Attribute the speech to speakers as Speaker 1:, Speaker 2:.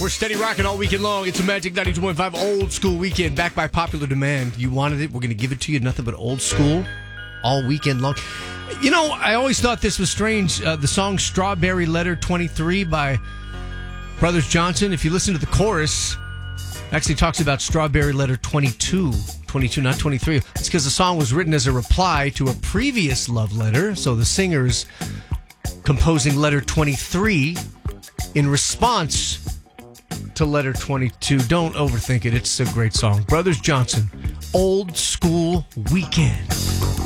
Speaker 1: We're steady rocking all weekend long. It's a Magic 92.5 old school weekend, backed by popular demand. You wanted it, we're going to give it to you. Nothing but old school all weekend long. You know, I always thought this was strange. The song Strawberry Letter 23 by Brothers Johnson, if you listen to the chorus, actually talks about Strawberry Letter 22. 22, not 23. It's because the song was written as a reply to a previous love letter. So the singer's composing letter 23 in response to letter 22. Don't overthink it. It's a great song. Brothers Johnson, Old School Weekend.